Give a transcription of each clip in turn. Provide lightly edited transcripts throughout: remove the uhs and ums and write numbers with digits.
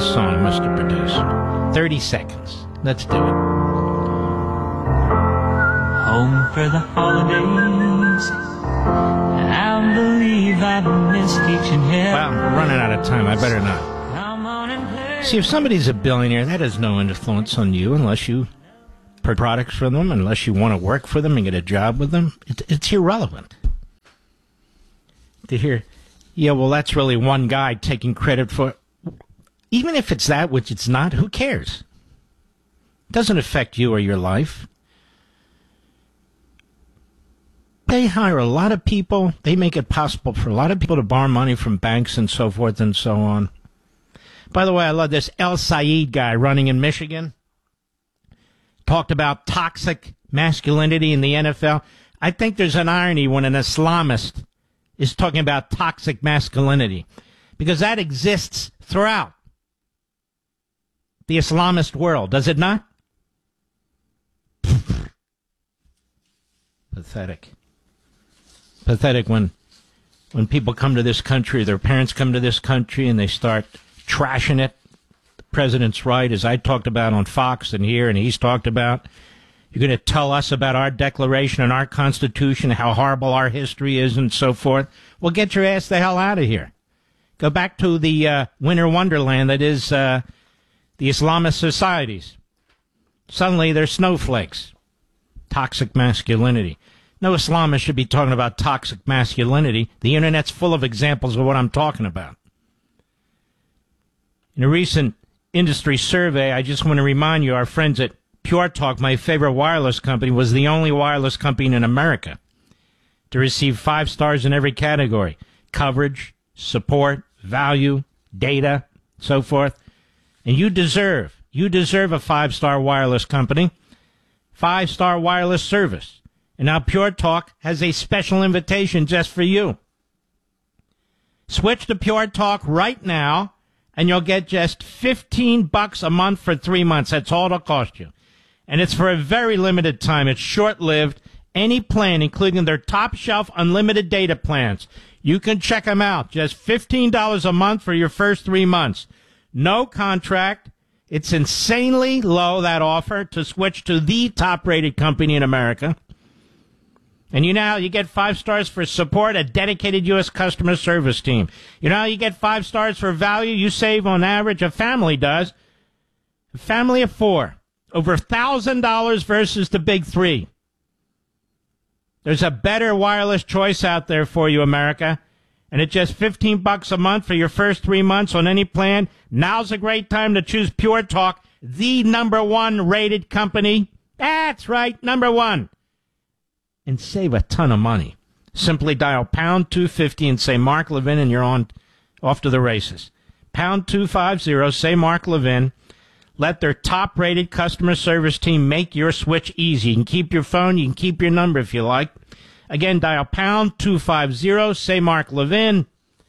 song, Mr. Producer. 30 seconds. Let's do it. Home for the holidays. I believe I've missed each and every. Well, we're running out of time. I better not. See, if somebody's a billionaire, that has no influence on you unless you purchase products from them, unless you want to work for them and get a job with them. It's irrelevant. To hear, yeah, well, that's really one guy taking credit for. Even if it's that, which it's not, who cares? It doesn't affect you or your life. They hire a lot of people. They make it possible for a lot of people to borrow money from banks and so forth and so on. By the way, I love this El Sayed guy running in Michigan. Talked about toxic masculinity in the NFL. I think there's an irony when an Islamist is talking about toxic masculinity, because that exists throughout the Islamist world, does it not? Pathetic. Pathetic when people come to this country, their parents come to this country, and they start trashing it. The president's right, as I talked about on Fox and here, and he's talked about. You're going to tell us about our Declaration and our Constitution, how horrible our history is, and so forth. Well, get your ass the hell out of here. Go back to the winter wonderland that is the Islamist societies. Suddenly, they're snowflakes. Toxic masculinity. No Islamist should be talking about toxic masculinity. The Internet's full of examples of what I'm talking about. In a recent industry survey, I just want to remind you, our friends at Pure Talk, my favorite wireless company, was the only wireless company in America to receive 5 stars in every category. Coverage, support, value, data, so forth. And you deserve a 5-star wireless company, 5-star wireless service. And now Pure Talk has a special invitation just for you. Switch to Pure Talk right now, and you'll get just $15 a month for 3 months. That's all it'll cost you. And it's for a very limited time. It's short-lived. Any plan, including their top-shelf unlimited data plans, you can check them out. Just $15 a month for your first 3 months. No contract. It's insanely low, that offer, to switch to the top-rated company in America. And you get 5 stars for support, a dedicated U.S. customer service team. You know how you get 5 stars for value? You save on average, a family does. A family of 4. Over $1,000 versus the big 3. There's a better wireless choice out there for you, America. And at just $15 a month for your first 3 months on any plan, now's a great time to choose Pure Talk, the #1 rated company. That's right, #1. And save a ton of money. Simply dial pound 250 and say Mark Levin, and you're off to the races. Pound 250, say Mark Levin. Let their top-rated customer service team make your switch easy. You can keep your phone. You can keep your number if you like. Again, dial pound 250, say Mark Levin.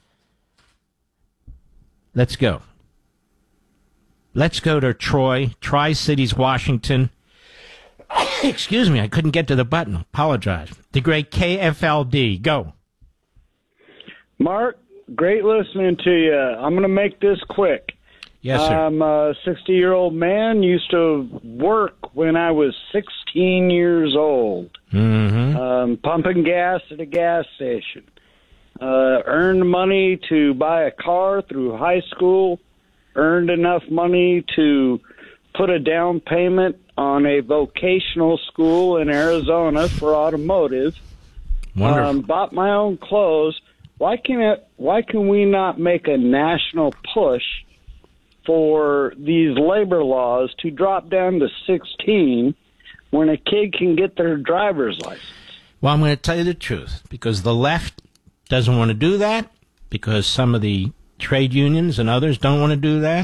Let's go. Let's go to Troy, Tri-Cities, Washington. Excuse me, I couldn't get to the button. Apologize. The great KFLD. Go. Mark, great listening to you. I'm going to make this quick. Yes, sir. I'm a 60-year-old man, used to work when I was 16 years old, pumping gas at a gas station. Earned money to buy a car through high school, earned enough money to put a down payment on a vocational school in Arizona for automotive. Wonderful. Bought my own clothes. Why can we not make a national push for these labor laws to drop down to 16 when a kid can get their driver's license? Well, I'm going to tell you the truth, because the left doesn't want to do that, because some of the trade unions and others don't want to do that.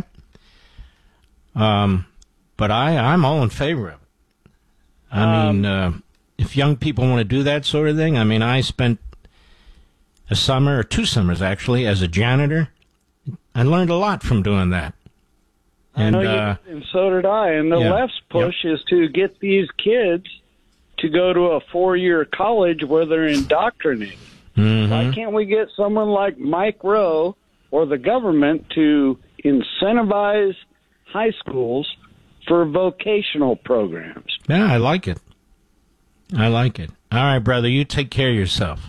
But I'm all in favor of it. I mean, if young people want to do that sort of thing, I mean, I spent a summer, or 2 summers actually, as a janitor. I learned a lot from doing that. And, and so did I. And the left's push is to get these kids to go to a 4-year college where they're indoctrinated. Why can't we get someone like Mike Rowe or the government to incentivize high schools for vocational programs. Yeah, I like it. I like it. All right, brother, you take care of yourself.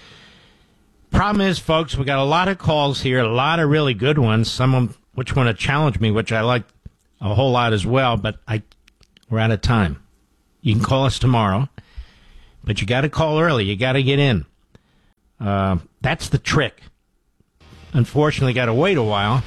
Problem is, folks, we got a lot of calls here, a lot of really good ones, some of which want to challenge me, which I like a whole lot as well, but we're out of time. You can call us tomorrow, but you got to call early. You got to get in. That's the trick. Unfortunately, got to wait a while,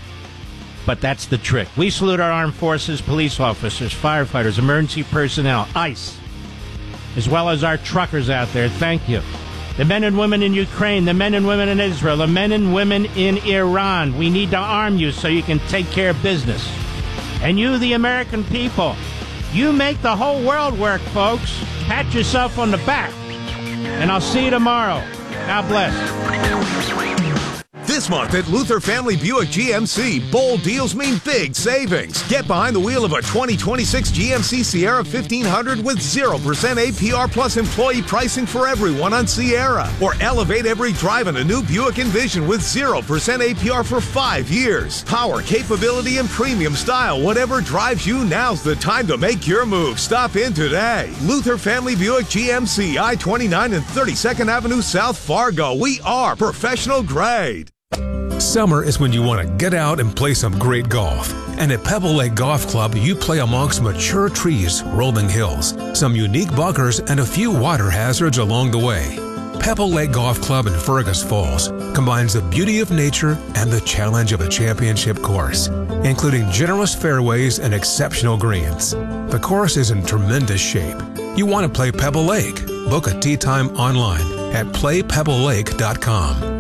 but that's the trick. We salute our armed forces, police officers, firefighters, emergency personnel, ICE, as well as our truckers out there. Thank you. The men and women in Ukraine, the men and women in Israel, the men and women in Iran. We need to arm you so you can take care of business. And you, the American people, you make the whole world work, folks. Pat yourself on the back. And I'll see you tomorrow. God bless. This month at Luther Family Buick GMC, bold deals mean big savings. Get behind the wheel of a 2026 GMC Sierra 1500 with 0% APR plus employee pricing for everyone on Sierra. Or elevate every drive in a new Buick Envision with 0% APR for 5 years. Power, capability, and premium style. Whatever drives you, now's the time to make your move. Stop in today. Luther Family Buick GMC, I-29 and 32nd Avenue South, Fargo. We are professional grade. Summer is when you want to get out and play some great golf. And at Pebble Lake Golf Club, you play amongst mature trees, rolling hills, some unique bunkers, and a few water hazards along the way. Pebble Lake Golf Club in Fergus Falls combines the beauty of nature and the challenge of a championship course, including generous fairways and exceptional greens. The course is in tremendous shape. You want to play Pebble Lake? Book a tee time online at playpebblelake.com.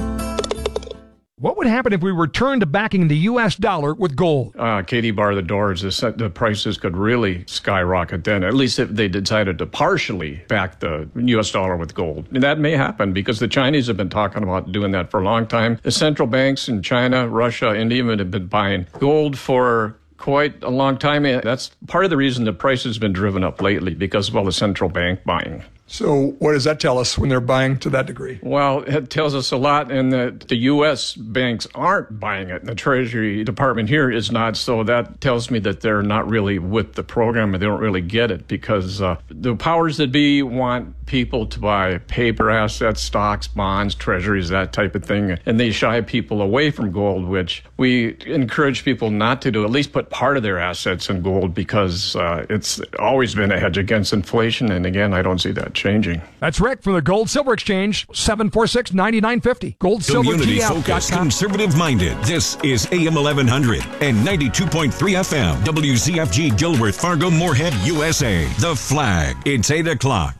What would happen if we returned to backing the U.S. dollar with gold? Katie bar the doors. The prices could really skyrocket then, at least if they decided to partially back the U.S. dollar with gold. And that may happen because the Chinese have been talking about doing that for a long time. The central banks in China, Russia, India have been buying gold for quite a long time. That's part of the reason the price has been driven up lately, because of all the central bank buying. So what does that tell us when they're buying to that degree? Well, it tells us a lot, and that the U.S. banks aren't buying it. The Treasury Department here is not, so that tells me that they're not really with the program, and they don't really get it, because the powers that be want people to buy paper assets, stocks, bonds, treasuries, that type of thing, and they shy people away from gold, which we encourage people not to do, at least put part of their assets in gold, because it's always been a hedge against inflation, and again, I don't see that changing. That's Rick from the Gold Silver Exchange, 746-9950. Community-focused, conservative-minded. This is AM 1100 and 92.3 FM. WZFG Gilworth, Fargo, Moorhead, USA. The Flag. It's 8 o'clock.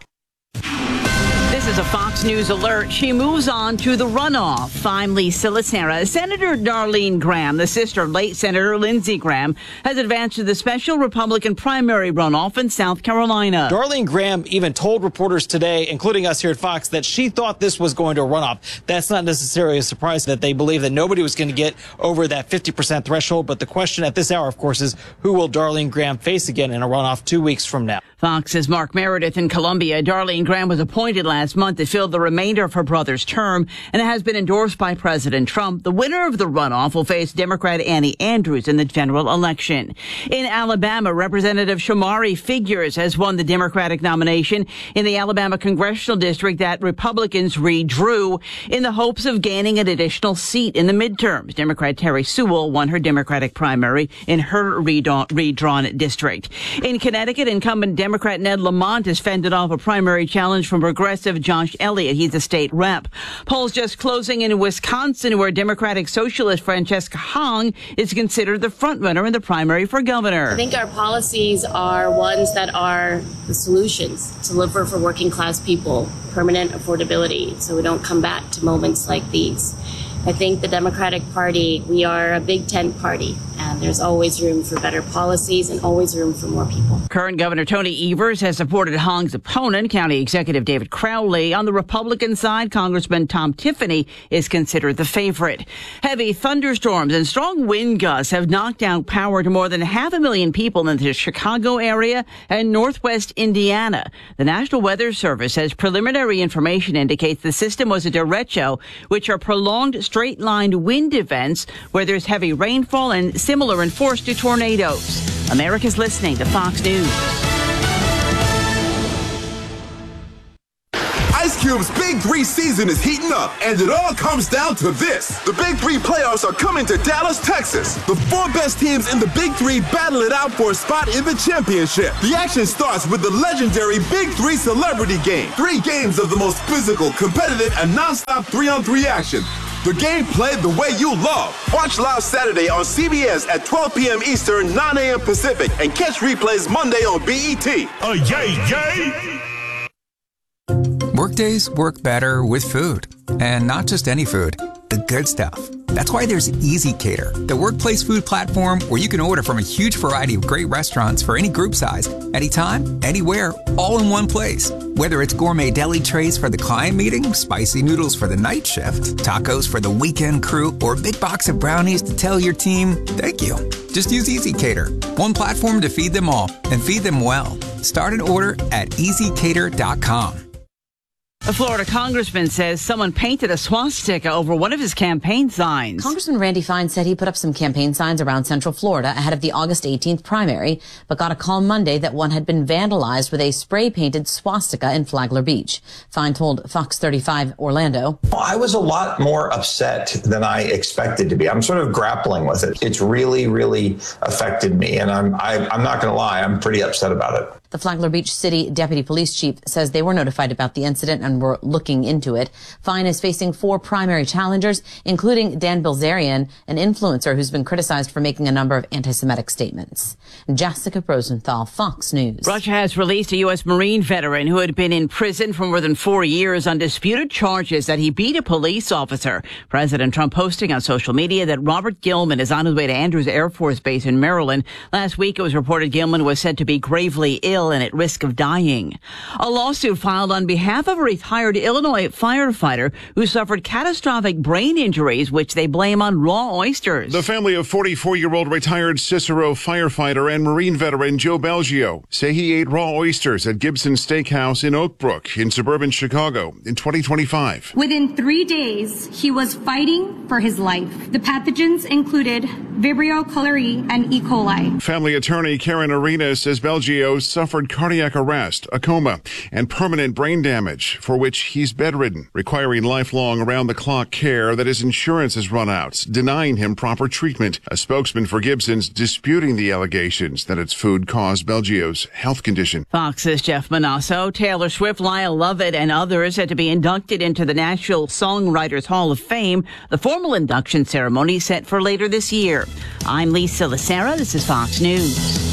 This is a Fox News alert. She moves on to the runoff. I'm Lisa Lacera. Senator Darlene Graham, the sister of late Senator Lindsey Graham, has advanced to the special Republican primary runoff in South Carolina. Darlene Graham even told reporters today, including us here at Fox, that she thought this was going to run off. That's not necessarily a surprise that they believe that nobody was going to get over that 50% threshold. But the question at this hour, of course, is who will Darlene Graham face again in a runoff 2 weeks from now? Fox's Mark Meredith in Columbia. Darlene Graham was appointed last month to fill the remainder of her brother's term and has been endorsed by President Trump. The winner of the runoff will face Democrat Annie Andrews in the general election. In Alabama, Representative Shamari Figures has won the Democratic nomination in the Alabama congressional district that Republicans redrew in the hopes of gaining an additional seat in the midterms. Democrat Terry Sewell won her Democratic primary in her redrawn district. In Connecticut, incumbent Democrat Ned Lamont has fended off a primary challenge from progressive Josh Elliott. He's a state rep. Polls just closing in Wisconsin, where Democratic Socialist Francesca Hong is considered the frontrunner in the primary for governor. I think our policies are ones that are the solutions to deliver for working class people, permanent affordability, so we don't come back to moments like these. I think the Democratic Party, we are a big tent party, and There's always room for better policies and always room for more people. Current Governor Tony Evers has supported Hong's opponent, County Executive David Crowley. On the Republican side, Congressman Tom Tiffany is considered the favorite. Heavy thunderstorms and strong wind gusts have knocked out power to more than 500,000 people in the Chicago area and northwest Indiana. The National Weather Service says preliminary information indicates the system was a derecho, which are prolonged straight-lined wind events where there's heavy rainfall and similar in force to tornadoes. America's listening to Fox News. Ice Cube's Big 3 season is heating up, and it all comes down to this. The Big 3 playoffs are coming to Dallas, Texas. The 4 best teams in the Big 3 battle it out for a spot in the championship. The action starts with the legendary Big 3 Celebrity Game. 3 games of the most physical, competitive, and nonstop 3-on-3 action. The game played the way you love. Watch live Saturday on CBS at 12 p.m. Eastern, 9 a.m. Pacific, and catch replays Monday on BET. Yay! Workdays work better with food. And not just any food, the good stuff. That's why there's Easy Cater, the workplace food platform where you can order from a huge variety of great restaurants for any group size, anytime, anywhere, all in one place. Whether it's gourmet deli trays for the client meeting, spicy noodles for the night shift, tacos for the weekend crew, or a big box of brownies to tell your team, thank you. Just use Easy Cater, one platform to feed them all and feed them well. Start an order at easycater.com. A Florida congressman says someone painted a swastika over one of his campaign signs. Congressman Randy Fine said he put up some campaign signs around Central Florida ahead of the August 18th primary, but got a call Monday that one had been vandalized with a spray-painted swastika in Flagler Beach. Fine told Fox 35 Orlando. I was a lot more upset than I expected to be. I'm sort of grappling with it. It's really, really affected me, and I'm not going to lie, I'm pretty upset about it. The Flagler Beach City Deputy Police Chief says they were notified about the incident and were looking into it. Fine is facing 4 primary challengers, including Dan Bilzerian, an influencer who's been criticized for making a number of anti-Semitic statements. Jessica Rosenthal, Fox News. Russia has released a U.S. Marine veteran who had been in prison for more than 4 years on disputed charges that he beat a police officer. President Trump posting on social media that Robert Gilman is on his way to Andrews Air Force Base in Maryland. Last week, it was reported Gilman was said to be gravely ill and at risk of dying. A lawsuit filed on behalf of a retired Illinois firefighter who suffered catastrophic brain injuries, which they blame on raw oysters. The family of 44-year-old retired Cicero firefighter and Marine veteran Joe Belgio say he ate raw oysters at Gibson Steakhouse in Oak Brook in suburban Chicago in 2025. Within 3 days, he was fighting for his life. The pathogens included Vibrio cholerae and E. coli. Family attorney Karen Arena says Belgio suffered cardiac arrest, a coma, and permanent brain damage, for which he's bedridden, requiring lifelong around-the-clock care that his insurance has run out, denying him proper treatment. A spokesman for Gibson's disputing the allegations that its food caused Belgio's health condition. Fox's Jeff Manasso, Taylor Swift, Lyle Lovett, and others are to be inducted into the National Songwriters Hall of Fame. The formal induction ceremony set for later this year. I'm Lisa Lacera. This is Fox News.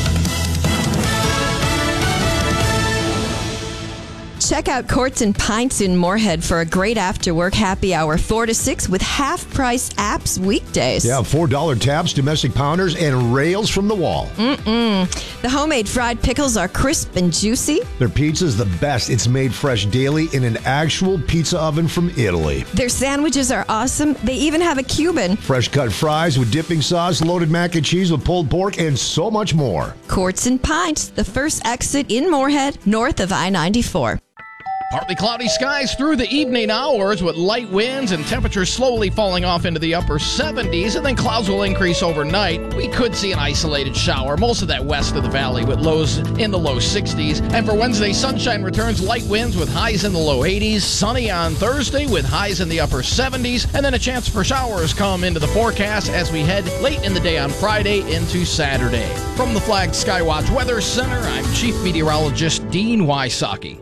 Check out Courts and Pints in Moorhead for a great after-work happy hour, 4 to 6, with half-price apps weekdays. Yeah, $4 tabs, domestic pounders, and rails from the wall. The homemade fried pickles are crisp and juicy. Their pizza is the best. It's made fresh daily in an actual pizza oven from Italy. Their sandwiches are awesome. They even have a Cuban. Fresh cut fries with dipping sauce, loaded mac and cheese with pulled pork, and so much more. Courts and Pints, the first exit in Moorhead, north of I-94. Partly cloudy skies through the evening hours with light winds and temperatures slowly falling off into the upper 70s, and then clouds will increase overnight. We could see an isolated shower, most of that west of the valley, with lows in the low 60s. And for Wednesday, sunshine returns, light winds with highs in the low 80s. Sunny on Thursday with highs in the upper 70s, and then a chance for showers come into the forecast as we head late in the day on Friday into Saturday. From the Flag Skywatch Weather Center, I'm Chief Meteorologist Dean Wysocki.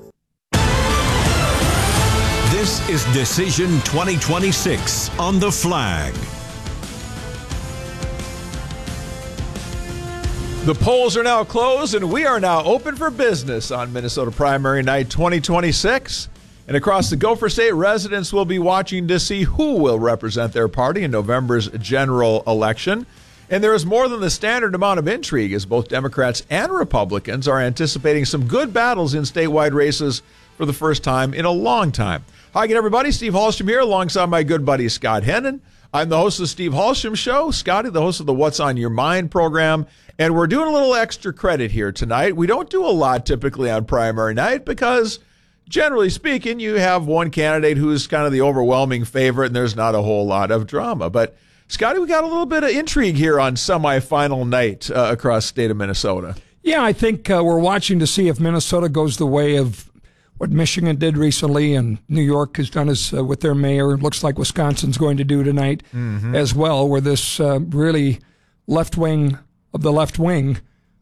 This is Decision 2026 on the Flag. The polls are now closed, and we are now open for business on Minnesota Primary Night 2026. And across the Gopher State, residents will be watching to see who will represent their party in November's general election. And there is more than the standard amount of intrigue, as both Democrats and Republicans are anticipating some good battles in statewide races for the first time in a long time. Hi again, everybody. Steve Hallstrom here alongside my good buddy Scott Hennon. I'm the host of the Steve Hallstrom Show. Scotty, the host of the What's on Your Mind program. And we're doing a little extra credit here tonight. We don't do a lot typically on primary night because, generally speaking, you have one candidate who's kind of the overwhelming favorite and there's not a whole lot of drama. But, Scotty, we got a little bit of intrigue here on semifinal night across the state of Minnesota. Yeah, I think we're watching to see if Minnesota goes the way of what Michigan did recently, and New York has done with their mayor. Looks like Wisconsin's going to do tonight as well, where this really left wing of the left wing,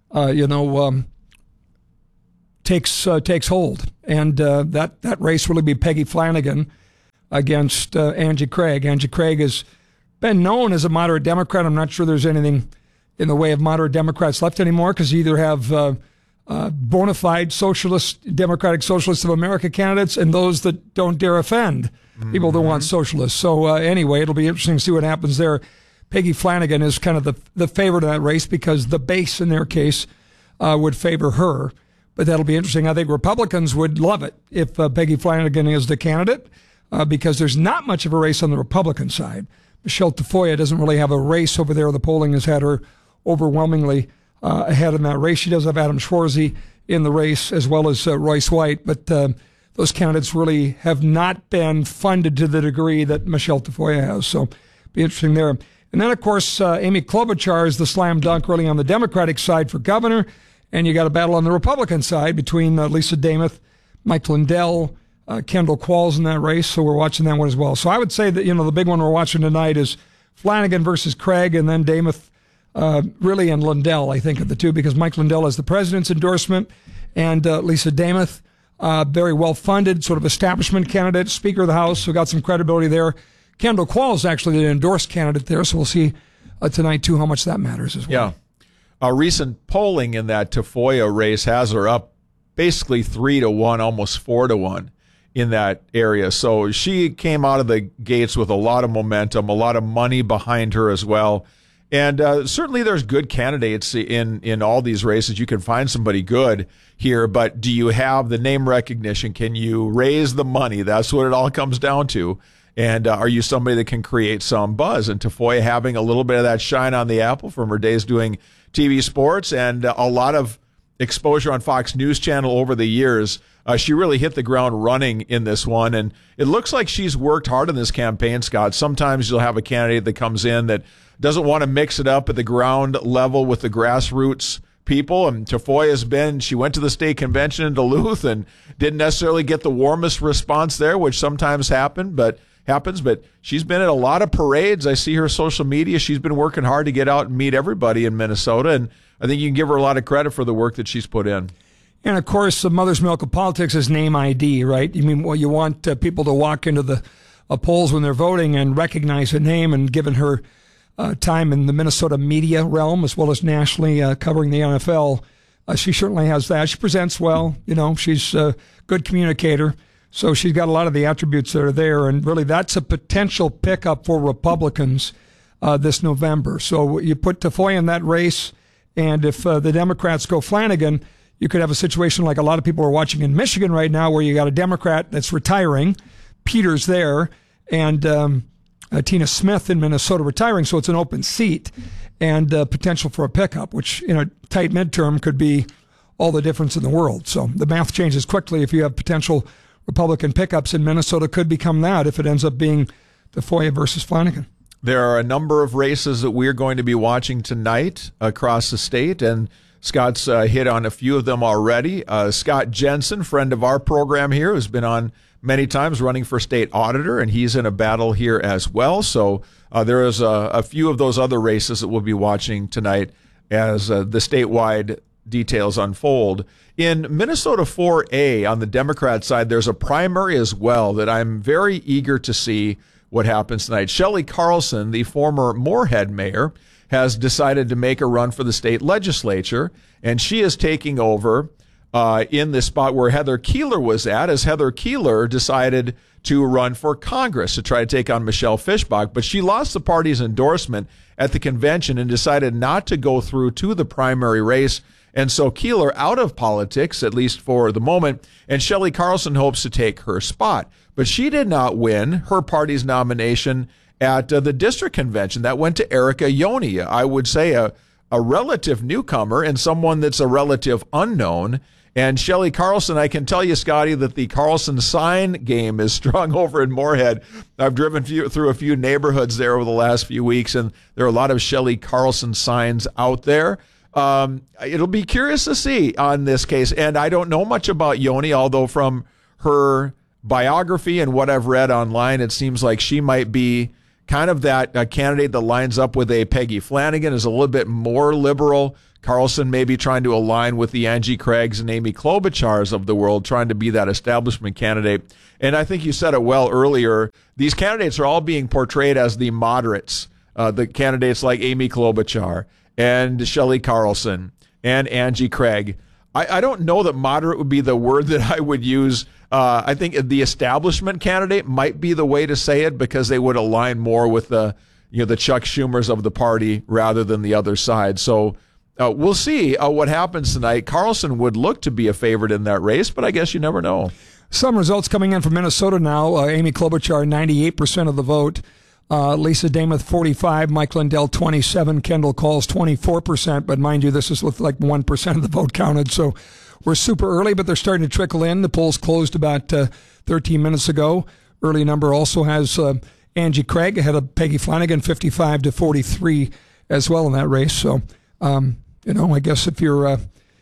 takes hold. And that race will be Peggy Flanagan against Angie Craig. Angie Craig has been known as a moderate Democrat. I'm not sure there's anything in the way of moderate Democrats left anymore, because you either have bona fide socialist, Democratic Socialists of America candidates and those that don't dare offend people that want socialists. So anyway, it'll be interesting to see what happens there. Peggy Flanagan is kind of the favorite in that race because the base in their case would favor her. But that'll be interesting. I think Republicans would love it if Peggy Flanagan is the candidate because there's not much of a race on the Republican side. Michelle Tafoya doesn't really have a race over there. The polling has had her overwhelmingly ahead in that race. She does have Adam Schwarzy in the race as well as Royce White, but those candidates really have not been funded to the degree that Michelle Tafoya has. So be interesting there. And then, of course, Amy Klobuchar is the slam dunk really on the Democratic side for governor, and you got a battle on the Republican side between Lisa Damoth, Mike Lindell, Kendall Qualls in that race, so we're watching that one as well. So I would say that, the big one we're watching tonight is Flanagan versus Craig, and then Damoth really and Lindell, I think, of the two, because Mike Lindell has the president's endorsement, and Lisa Damoth, very well-funded, sort of establishment candidate, Speaker of the House, who got some credibility there. Kendall Qualls actually the endorsed candidate there, so we'll see tonight, too, how much that matters as well. Yeah. Recent polling in that Tafoya race has her up basically 3-1, almost 4-1 in that area. So she came out of the gates with a lot of momentum, a lot of money behind her as well. And certainly there's good candidates in all these races. You can find somebody good here, but do you have the name recognition? Can you raise the money? That's what it all comes down to. And are you somebody that can create some buzz? And Tafoya having a little bit of that shine on the apple from her days doing TV sports and a lot of exposure on Fox News Channel over the years. She really hit the ground running in this one. And it looks like she's worked hard in this campaign, Scott. Sometimes you'll have a candidate that comes in that doesn't want to mix it up at the ground level with the grassroots people. And Tafoya's she went to the state convention in Duluth and didn't necessarily get the warmest response there, which sometimes happens, but she's been at a lot of parades. I see her social media. She's been working hard to get out and meet everybody in Minnesota, and I think you can give her a lot of credit for the work that she's put in. And, of course, the mother's milk of politics is name ID, right? You mean, well, you want people to walk into the polls when they're voting and recognize a name, and given her time in the Minnesota media realm as well as nationally covering the NFL, she certainly has that. She presents well. She's a good communicator. So she's got a lot of the attributes that are there, and really that's a potential pickup for Republicans this November. So you put Tafoya in that race, and if the Democrats go Flanagan, you could have a situation like a lot of people are watching in Michigan right now, where you got a Democrat that's retiring, Peters there, and Tina Smith in Minnesota retiring, so it's an open seat, and potential for a pickup, which in a tight midterm could be all the difference in the world. So the math changes quickly if you have potential Republican pickups in Minnesota. Could become that if it ends up being Tafoya versus Flanagan. There are a number of races that we're going to be watching tonight across the state, and Scott's hit on a few of them already. Scott Jensen, friend of our program here, has been on many times running for state auditor, and he's in a battle here as well. So there is a few of those other races that we'll be watching tonight as the statewide details unfold. In Minnesota 4A on the Democrat side, there's a primary as well that I'm very eager to see what happens tonight. Shelley Carlson, the former Moorhead mayor, has decided to make a run for the state legislature, and she is taking over in the spot where Heather Keeler was at, as Heather Keeler decided to run for Congress to try to take on Michelle Fischbach. But she lost the party's endorsement at the convention and decided not to go through to the primary race. And so Keeler out of politics, at least for the moment, and Shelley Carlson hopes to take her spot. But she did not win her party's nomination at the district convention. That went to Erica Ioni, I would say a relative newcomer and someone that's a relative unknown. And Shelley Carlson, I can tell you, Scotty, that the Carlson sign game is strong over in Moorhead. I've driven through a few neighborhoods there over the last few weeks, and there are a lot of Shelley Carlson signs out there. It'll be curious to see on this case. And I don't know much about Ioni, although from her biography and what I've read online, it seems like she might be kind of that candidate that lines up with a Peggy Flanagan, is a little bit more liberal. Carlson may be trying to align with the Angie Craigs and Amy Klobuchars of the world, trying to be that establishment candidate. And I think you said it well earlier. These candidates are all being portrayed as the moderates, the candidates like Amy Klobuchar and Shelley Carlson and Angie Craig. I don't know that moderate would be the word that I would use. I think the establishment candidate might be the way to say it, because they would align more with the Chuck Schumers of the party rather than the other side. So we'll see what happens tonight. Carlson would look to be a favorite in that race, but I guess you never know. Some results coming in from Minnesota now. Amy Klobuchar, 98% of the vote. Lisa Damath, 45%. Mike Lindell, 27%. Kendall Calls, 24%. But mind you, this is with like 1% of the vote counted. So we're super early, but they're starting to trickle in. The polls closed about 13 minutes ago. Early number also has Angie Craig ahead of Peggy Flanagan, 55-43 as well in that race. So, I guess if you're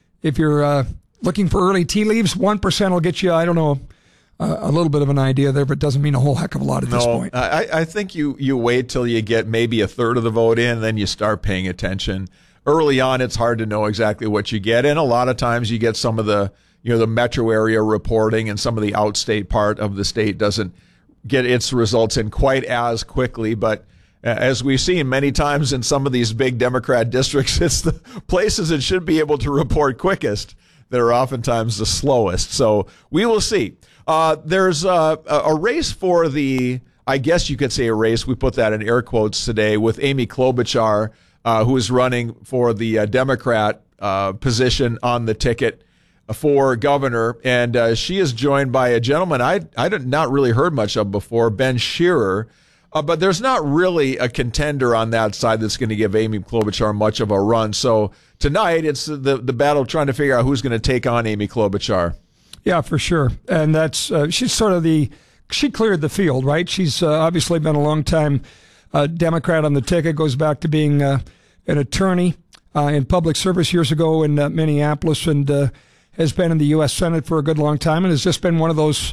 looking for early tea leaves, 1% will get you, I don't know, a little bit of an idea there, but it doesn't mean a whole heck of a lot at this point. I think you wait till you get maybe a third of the vote in, and then you start paying attention. Early on, it's hard to know exactly what you get, and a lot of times you get some of the metro area reporting, and some of the outstate part of the state doesn't get its results in quite as quickly. But as we've seen many times in some of these big Democrat districts, it's the places that should be able to report quickest that are oftentimes the slowest. So we will see. There's a race for the, I guess you could say a race, we put that in air quotes today, with Amy Klobuchar, who is running for the Democrat position on the ticket for governor. And she is joined by a gentleman I had not really heard much of before, Ben Shearer. But there's not really a contender on that side that's going to give Amy Klobuchar much of a run. So tonight, it's the battle trying to figure out who's going to take on Amy Klobuchar. Yeah, for sure. And that's she's sort of she cleared the field, right? She's obviously been a long time Democrat on the ticket, goes back to being an attorney in public service years ago in Minneapolis, and has been in the U.S. Senate for a good long time, and has just been one of those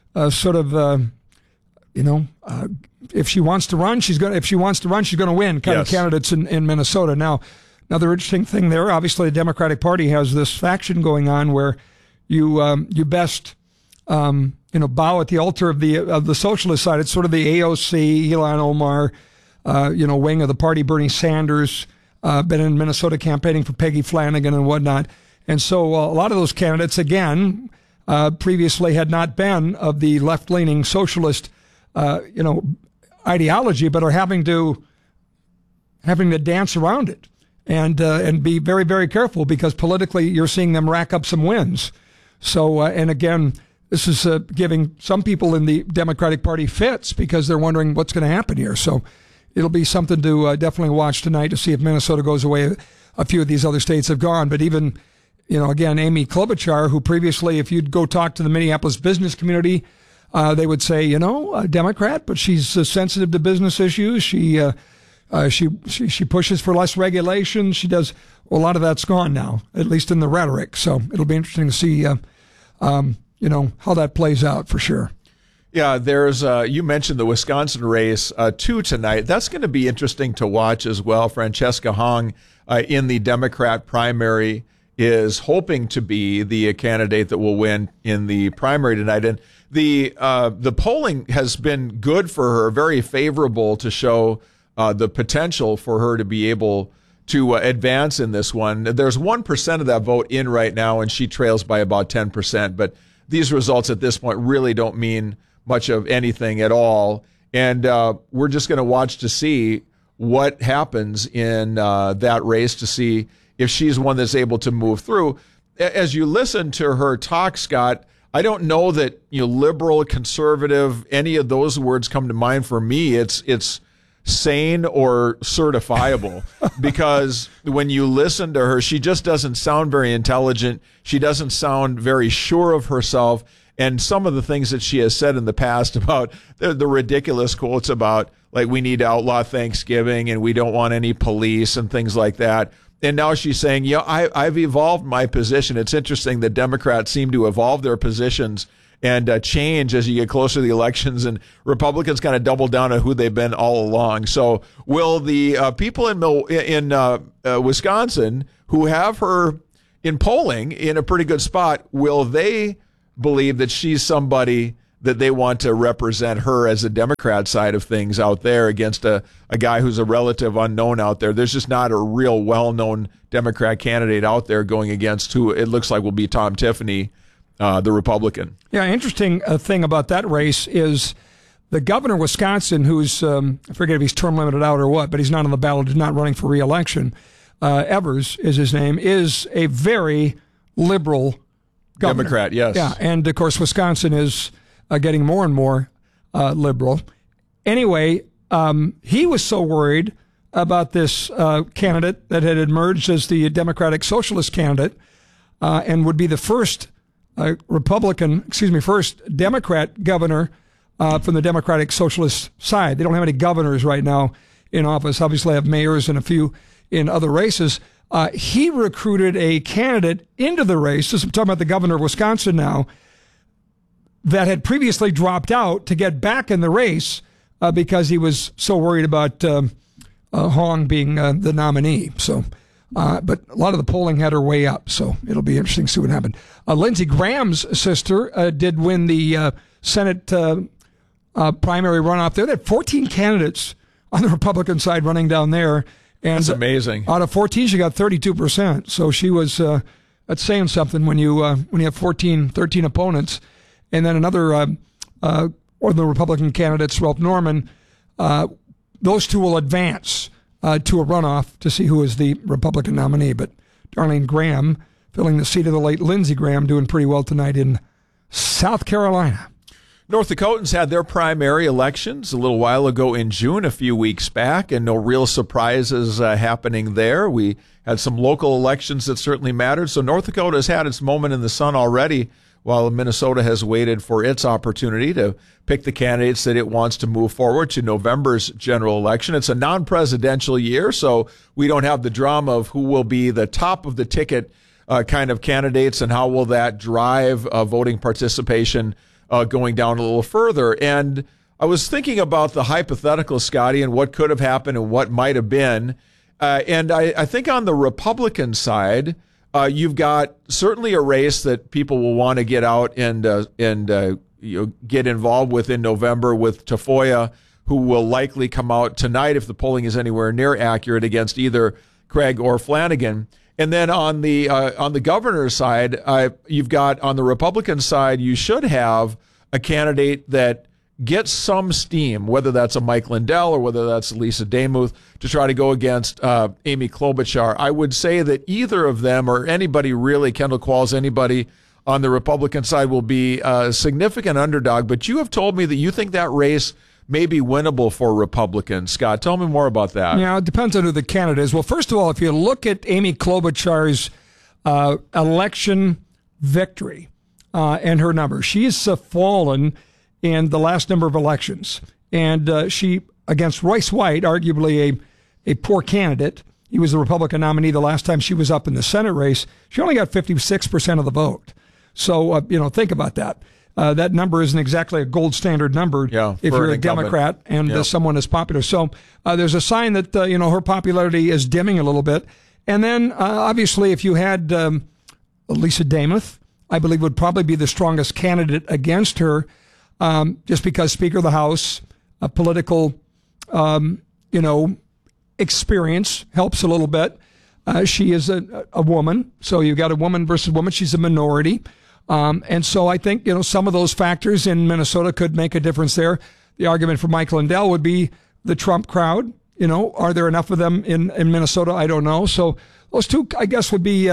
if she wants to run, she's going to win kind of candidates in Minnesota. Now, another interesting thing there, obviously the Democratic Party has this faction going on where you best bow at the altar of the socialist side. It's sort of the AOC, Ilhan Omar, wing of the party. Bernie Sanders been in Minnesota campaigning for Peggy Flanagan and whatnot. And so a lot of those candidates, again, previously had not been of the left-leaning socialist ideology, but are having to dance around it and be very, very careful, because politically you're seeing them rack up some wins. So, and again, this is giving some people in the Democratic Party fits, because they're wondering what's going to happen here. So it'll be something to definitely watch tonight to see if Minnesota goes away. A few of these other states have gone, but even, again, Amy Klobuchar, who previously, if you'd go talk to the Minneapolis business community, they would say, a Democrat, but she's sensitive to business issues. She pushes for less regulation. She does. Well, a lot of that's gone now, at least in the rhetoric. So it'll be interesting to see, how that plays out for sure. Yeah, there's you mentioned the Wisconsin race too tonight. That's going to be interesting to watch as well. Francesca Hong in the Democrat primary is hoping to be the candidate that will win in the primary tonight. And the polling has been good for her, very favorable to show the potential for her to be able to advance in this one. There's 1% of that vote in right now, and she trails by about 10%. But these results at this point really don't mean much of anything at all. And we're just going to watch to see what happens in that race, to see if she's one that's able to move through. As you listen to her talk, Scott, I don't know that liberal, conservative, any of those words come to mind for me. It's sane or certifiable, because when you listen to her, she just doesn't sound very intelligent. She doesn't sound very sure of herself. And some of the things that she has said in the past about the ridiculous quotes about, like, we need to outlaw Thanksgiving and we don't want any police and things like that. And now she's saying, I've evolved my position. It's interesting that Democrats seem to evolve their positions and change as you get closer to the elections, and Republicans kind of double down on who they've been all along. So will the people in Wisconsin who have her in polling in a pretty good spot, will they believe that she's somebody that they want to represent her as a Democrat side of things out there against a guy who's a relative unknown out there? There's just not a real well-known Democrat candidate out there going against who it looks like will be Tom Tiffany, the Republican. Yeah, interesting thing about that race is the governor of Wisconsin, who's, I forget if he's term limited out or what, but he's not on the ballot, he's not running for re-election. Evers is his name, is a very liberal governor. Democrat, yes. Yeah, and of course Wisconsin is getting more and more liberal. Anyway, he was so worried about this candidate that had emerged as the Democratic Socialist candidate and would be the first first Democrat governor from the Democratic Socialist side. They don't have any governors right now in office. Obviously, they have mayors and a few in other races. He recruited a candidate into the race. I'm talking about the governor of Wisconsin now, that had previously dropped out to get back in the race because he was so worried about Hong being the nominee. So, but a lot of the polling had her way up, so it'll be interesting to see what happened. Lindsey Graham's sister did win the Senate primary runoff there. They had 14 candidates on the Republican side running down there. And that's amazing. Out of 14, she got 32%. So she was, that's saying something when you have 13 opponents. And then another, one of the Republican candidates, Ralph Norman, those two will advance to a runoff to see who is the Republican nominee. But Darlene Graham, filling the seat of the late Lindsey Graham, doing pretty well tonight in South Carolina. North Dakotans had their primary elections a little while ago in June, a few weeks back, and no real surprises happening there. We had some local elections that certainly mattered. So North Dakota has had its moment in the sun already, while Minnesota has waited for its opportunity to pick the candidates that it wants to move forward to November's general election. It's a non-presidential year, so we don't have the drama of who will be the top of the ticket kind of candidates and how will that drive voting participation going down a little further. And I was thinking about the hypothetical, Scotty, and what could have happened and what might have been. And I think on the Republican side, you've got certainly a race that people will want to get out and get involved with in November with Tafoya, who will likely come out tonight if the polling is anywhere near accurate against either Craig or Flanagan. And then on the governor's side, you've got on the Republican side, you should have a candidate that gets some steam, whether that's a Mike Lindell or whether that's Lisa Demuth, to try to go against Amy Klobuchar. I would say that either of them or anybody really, Kendall Qualls, anybody on the Republican side will be a significant underdog. But you have told me that you think that race may be winnable for Republicans. Scott, tell me more about that. Yeah, it depends on who the candidate is. Well, first of all, if you look at Amy Klobuchar's election victory and her numbers, she's fallen in the last number of elections. And she, against Royce White, arguably a poor candidate, he was the Republican nominee the last time she was up in the Senate race, she only got 56% of the vote. So, think about that. That number isn't exactly a gold standard number if you're a Democrat and someone is popular. So there's a sign that, her popularity is dimming a little bit. And then, obviously, if you had Lisa Demuth, I believe would probably be the strongest candidate against her, just because Speaker of the House, a political, experience helps a little bit. She is a woman, so you've got a woman versus woman. She's a minority. And so I think, some of those factors in Minnesota could make a difference there. The argument for Mike Lindell would be the Trump crowd. Are there enough of them in Minnesota? I don't know. So those two, I guess, would be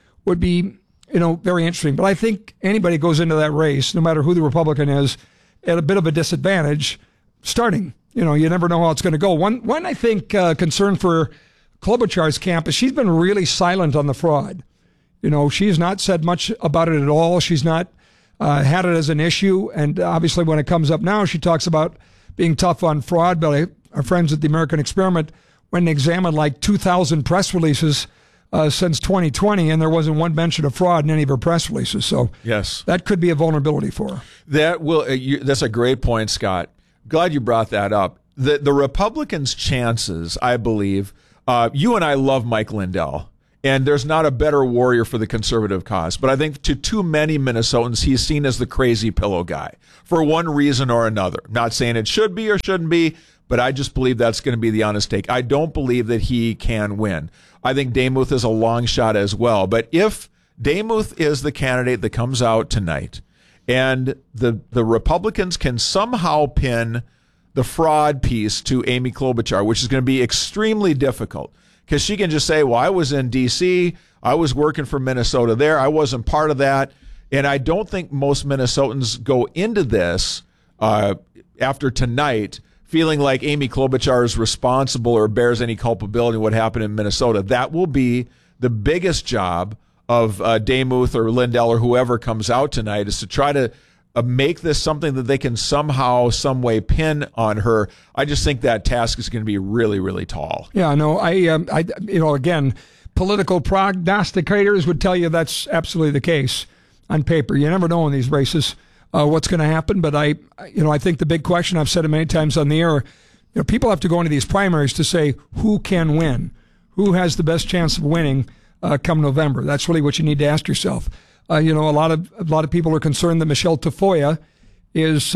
very interesting. But I think anybody goes into that race, no matter who the Republican is, at a bit of a disadvantage starting. You never know how it's going to go. One I think, concern for Klobuchar's camp is she's been really silent on the fraud. She has not said much about it at all. She's not had it as an issue. And obviously when it comes up now, she talks about being tough on fraud. But our friends at the American Experiment went and examined like 2,000 press releases since 2020, and there wasn't one mention of fraud in any of her press releases. So yes, that could be a vulnerability for her. That's a great point, Scott. Glad you brought that up. The Republicans' chances, I believe, you and I love Mike Lindell, and there's not a better warrior for the conservative cause. But I think to too many Minnesotans, he's seen as the crazy pillow guy for one reason or another. Not saying it should be or shouldn't be, but I just believe that's going to be the honest take. I don't believe that he can win. I think Demuth is a long shot as well. But if Demuth is the candidate that comes out tonight and the Republicans can somehow pin the fraud piece to Amy Klobuchar, which is going to be extremely difficult because she can just say, well, I was in D.C., I was working for Minnesota there, I wasn't part of that. And I don't think most Minnesotans go into this after tonight feeling like Amy Klobuchar is responsible or bears any culpability in what happened in Minnesota. That will be the biggest job of Demuth or Lindell or whoever comes out tonight, is to try to make this something that they can somehow, some way pin on her. I just think that task is going to be really, really tall. Yeah, no, again, political prognosticators would tell you that's absolutely the case on paper. You never know in these races what's going to happen. But I think the big question, I've said it many times on the air, people have to go into these primaries to say who can win, who has the best chance of winning come November. That's really what you need to ask yourself. A lot of people are concerned that Michelle Tafoya is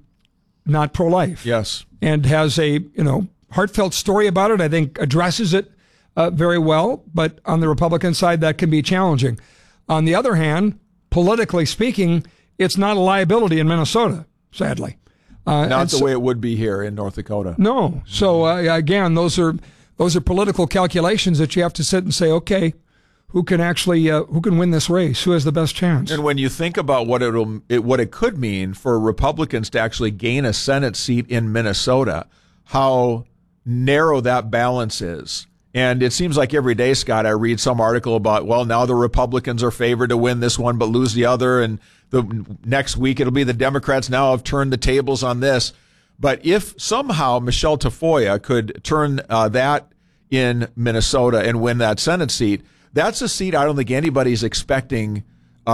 not pro-life. Yes, and has a heartfelt story about it. I think addresses it very well. But on the Republican side, that can be challenging. On the other hand, politically speaking, it's not a liability in Minnesota, sadly. Not the way it would be here in North Dakota. No. So again, those are political calculations that you have to sit and say, okay, who can win this race? Who has the best chance? And when you think about what it could mean for Republicans to actually gain a Senate seat in Minnesota, how narrow that balance is. And it seems like every day, Scott, I read some article about, well, now the Republicans are favored to win this one but lose the other, and the next week it'll be the Democrats now have turned the tables on this. But if somehow Michelle Tafoya could turn that in Minnesota and win that Senate seat, that's a seat I don't think anybody's expecting.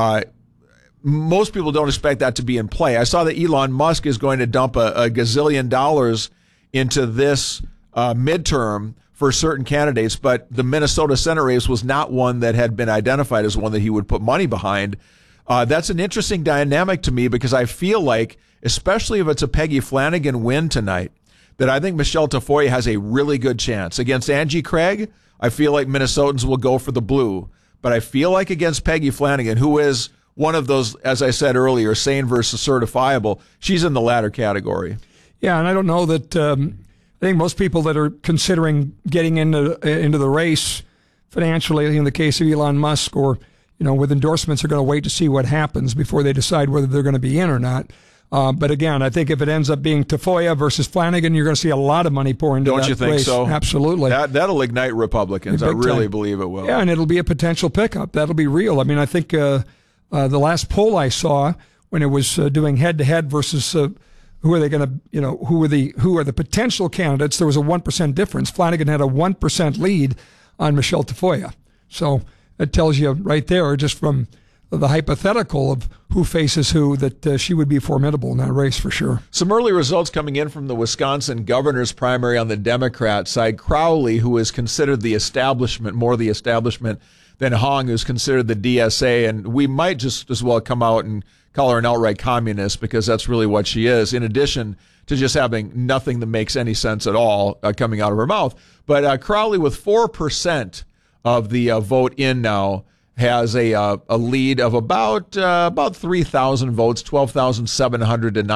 Most people don't expect that to be in play. I saw that Elon Musk is going to dump a gazillion dollars into this midterm for certain candidates, but the Minnesota Senate race was not one that had been identified as one that he would put money behind. That's an interesting dynamic to me because I feel like, especially if it's a Peggy Flanagan win tonight, that I think Michelle Tafoya has a really good chance. Against Angie Craig, I feel like Minnesotans will go for the blue. But I feel like against Peggy Flanagan, who is one of those, as I said earlier, sane versus certifiable, she's in the latter category. Yeah, and I don't know that I think most people that are considering getting into the race financially, in the case of Elon Musk or with endorsements, are going to wait to see what happens before they decide whether they're going to be in or not. But again, I think if it ends up being Tafoya versus Flanagan, you're going to see a lot a lot of money pour into that race. Don't you think so? Absolutely. That'll ignite Republicans. I really believe it will. Yeah, and it'll be a potential pickup. That'll be real. I mean, I think the last poll I saw when it was doing head-to-head versus who are they going to, who are the potential candidates, there was a 1% difference. Flanagan had a 1% lead on Michelle Tafoya. So it tells you right there, just from the hypothetical of who faces who, that she would be formidable in that race for sure. Some early results coming in from the Wisconsin governor's primary on the Democrat side. Crowley, who is considered the establishment, more the establishment than Hong, who's considered the DSA, and we might just as well come out and call her an outright communist because that's really what she is. In addition to just having nothing that makes any sense at all coming out of her mouth. But Crowley, with 4% of the vote in now, has a lead of about 3,000 votes, 12,700 to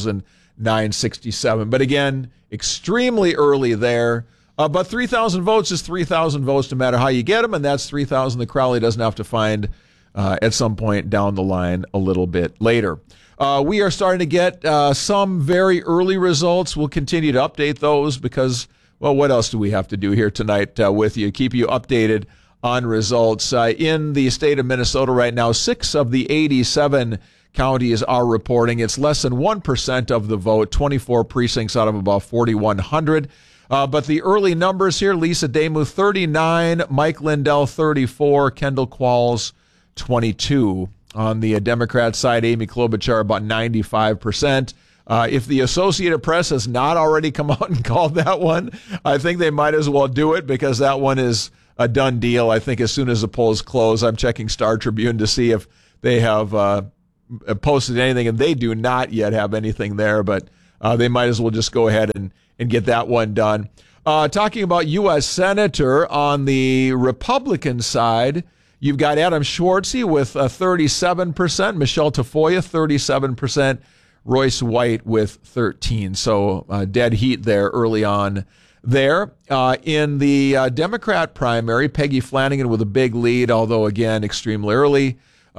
9,967. But again, extremely early there. But 3,000 votes is 3,000 votes no matter how you get them, and that's 3,000 that Crowley doesn't have to find at some point down the line a little bit later. We are starting to get some very early results. We'll continue to update those because, well, what else do we have to do here tonight with you? Keep you updated on results. In the state of Minnesota right now, 6 of the 87 counties are reporting. It's less than 1% of the vote, 24 precincts out of about 4,100. But the early numbers here, Lisa Demuth, 39, Mike Lindell, 34, Kendall Qualls, 22. On the Democrat side, Amy Klobuchar, about 95%. If the Associated Press has not already come out and called that one, I think they might as well do it because that one is a done deal. I think as soon as the polls close, I'm checking Star Tribune to see if they have posted anything, and they do not yet have anything there, but they might as well just go ahead and get that one done. Talking about U.S. Senator on the Republican side, you've got Adam Schwartzy with 37%, Michelle Tafoya 37%, Royce White with 13%. So dead heat there early on there. In the Democrat primary, Peggy Flanagan with a big lead, although again extremely early,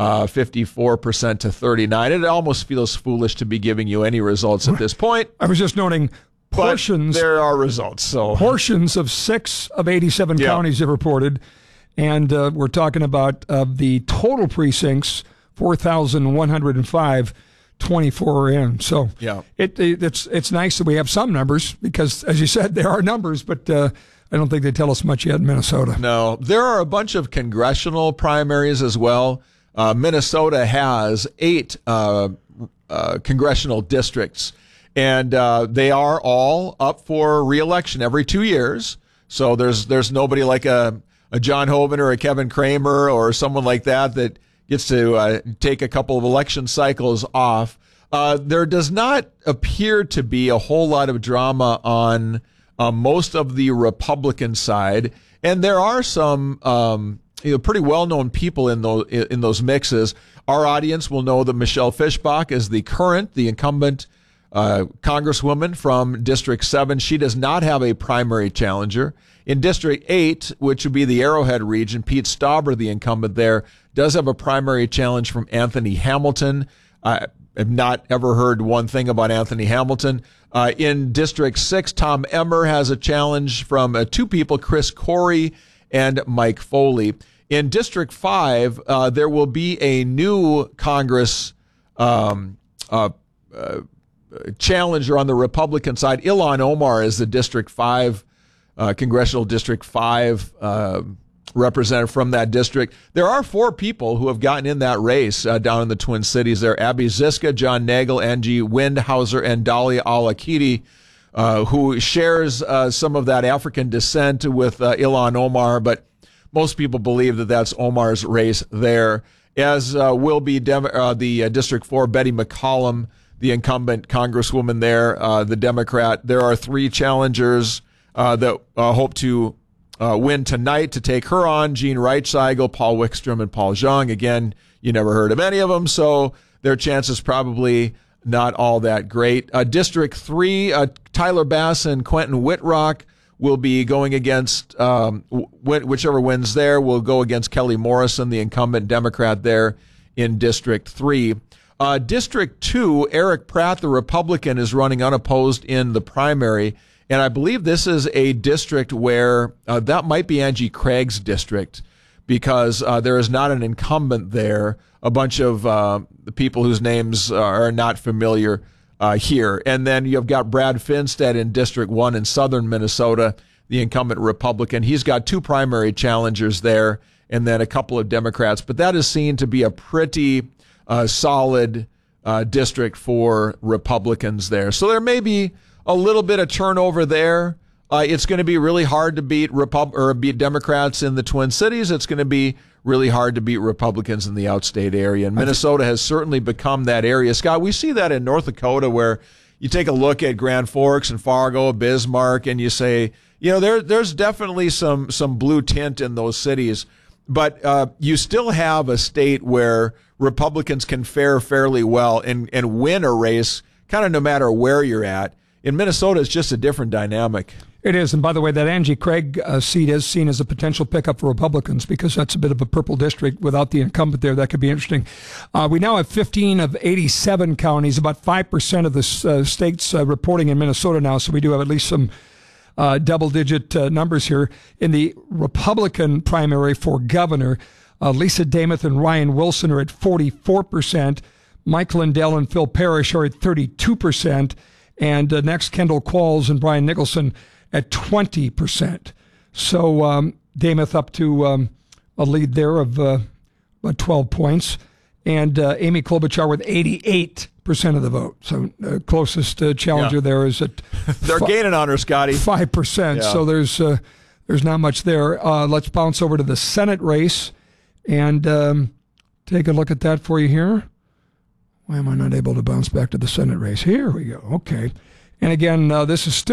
54% to 39%. It almost feels foolish to be giving you any results at this point. I was just noting portions. But there are results. So portions of 6 of 87 counties have reported. And we're talking about the total precincts, 4,105, 24 are in. So it's nice that we have some numbers because, as you said, there are numbers, but I don't think they tell us much yet in Minnesota. No, there are a bunch of congressional primaries as well. Minnesota has 8 congressional districts, and they are all up for re-election every 2 years. So there's nobody like a John Hoeven or a Kevin Kramer or someone like that gets to take a couple of election cycles off. There does not appear to be a whole lot of drama on most of the Republican side, and there are some pretty well-known people in those mixes. Our audience will know that Michelle Fischbach is the incumbent Congresswoman from District 7. She does not have a primary challenger. In District 8, which would be the Arrowhead region, Pete Stauber, the incumbent there, does have a primary challenge from Anthony Hamilton. I have not ever heard one thing about Anthony Hamilton. In District 6, Tom Emmer has a challenge from 2 people, Chris Corey and Mike Foley. In District 5, there will be a new Congress challenger on the Republican side. Ilhan Omar is the District 5 Congressional District 5 representative from that district. There are 4 people who have gotten in that race down in the Twin Cities there. Abby Ziska, John Nagel, Angie Windhauser, and Dahlia Al-Akidi, who shares some of that African descent with Ilhan Omar, but most people believe that that's Omar's race there, as will be the District 4, Betty McCollum, the incumbent Congresswoman there, the Democrat. There are 3 challengers that hope to win tonight to take her on: Gene Reichseigel, Paul Wickstrom, and Paul Zhang. Again, you never heard of any of them, so their chances probably not all that great. District 3, Tyler Bass and Quentin Whitrock will be going against, whichever wins there, will go against Kelly Morrison, the incumbent Democrat there in District 3. District 2, Eric Pratt, the Republican, is running unopposed in the primary. And I believe this is a district where that might be Angie Craig's district, because there is not an incumbent there. A bunch of the people whose names are not familiar here. And then you've got Brad Finstead in District 1 in southern Minnesota, the incumbent Republican. He's got 2 primary challengers there and then a couple of Democrats. But that is seen to be a pretty solid district for Republicans there. So there may be a little bit of turnover there. It's going to be really hard to beat Democrats in the Twin Cities. It's going to be really hard to beat Republicans in the outstate area. And Minnesota has certainly become that area. Scott, we see that in North Dakota where, you take a look at Grand Forks and Fargo, Bismarck, and you say, there's definitely some blue tint in those cities. But you still have a state where Republicans can fare fairly well and win a race kind of no matter where you're at. In Minnesota, it's just a different dynamic. It is. And by the way, that Angie Craig seat is seen as a potential pickup for Republicans because that's a bit of a purple district without the incumbent there. That could be interesting. We now have 15 of 87 counties, about 5% of the states reporting in Minnesota now. So we do have at least some double-digit numbers here. In the Republican primary for governor, Lisa Damoth and Ryan Wilson are at 44%. Mike Lindell and Phil Parrish are at 32%. And next, Kendall Qualls and Brian Nicholson at 20%. So Damoth up to a lead there of about 12 points. And Amy Klobuchar with 88% of the vote. So closest challenger there is at... They're gaining on her, Scotty. 5%. Yeah. So there's not much there. Let's bounce over to the Senate race and take a look at that for you here. Why am I not able to bounce back to the Senate race? Here we go. Okay. And again, this is still